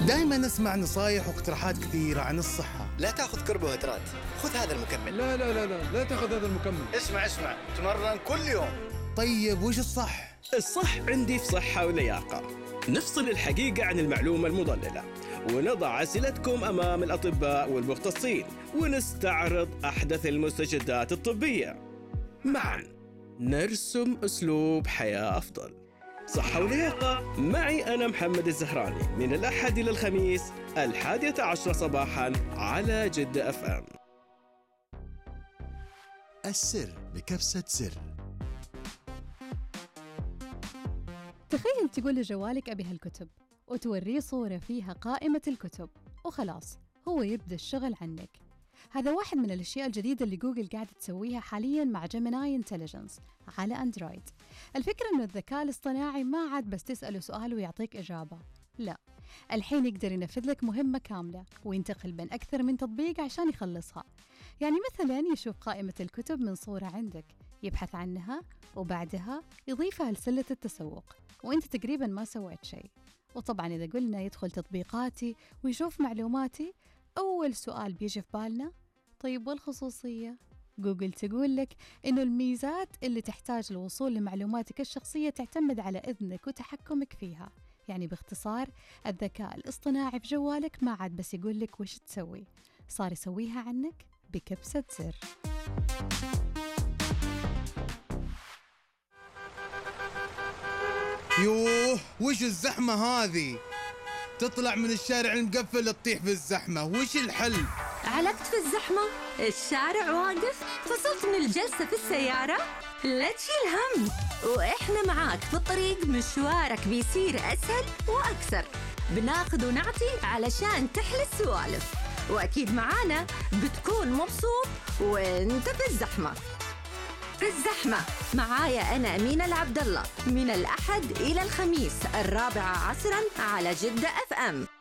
دائما نسمع نصايح واقتراحات كثيرة عن الصحة. لا تأخذ كربوهيدرات، خذ هذا المكمل. لا لا لا لا, لا تأخذ هذا المكمل. اسمع، تمرن كل يوم. طيب وش الصح؟ الصح عندي في صحة ولياقة. نفصل الحقيقة عن المعلومة المضللة، ونضع أسئلتكم أمام الأطباء والمختصين، ونستعرض أحدث المستجدات الطبية. معاً نرسم أسلوب حياة أفضل. صحة ولياقة معي أنا محمد الزهراني، من الأحد إلى الخميس 11 صباحاً على جدة FM. السر بكبسة سر. تخيل تقول لجوالك أبي هالكتب وتوريه صورة فيها قائمة الكتب وخلاص هو يبدأ الشغل عنك. هذا واحد من الأشياء الجديدة اللي جوجل قاعدة تسويها حالياً مع جيميناي انتليجنس على أندرويد. الفكرة إنه الذكاء الاصطناعي ما عاد بس تسأله سؤال ويعطيك إجابة، لا، الحين يقدر ينفذ لك مهمة كاملة وينتقل بين أكثر من تطبيق عشان يخلصها. يعني مثلاً يشوف قائمة الكتب من صورة عندك، يبحث عنها وبعدها يضيفها لسلة التسوق وإنت تقريباً ما سويت شيء. وطبعاً إذا قلنا يدخل تطبيقاتي ويشوف معلوماتي، أول سؤال بيجي في بالنا طيب والخصوصية؟ جوجل تقول لك إنه الميزات اللي تحتاج للوصول لمعلوماتك الشخصية تعتمد على إذنك وتحكمك فيها. يعني باختصار الذكاء الاصطناعي في جوالك ما عاد بس يقول لك وش تسوي، صار يسويها عنك بكبسة زر. يوه وش الزحمة هذه؟ تطلع من الشارع المقفل تطيح في الزحمة، وش الحل؟ علقت في الزحمة؟ الشارع واقف؟ فصلت من الجلسة في السيارة؟ لا تشيل هم، وإحنا معاك في الطريق، مشوارك بيصير أسهل وأكثر. بناخذ ونعطي علشان تحل السوالف، وأكيد معانا بتكون مبسوط وانت في الزحمة. في الزحمة معايا أنا أمينة العبد الله، من الأحد إلى الخميس 4 عصراً على جدة FM.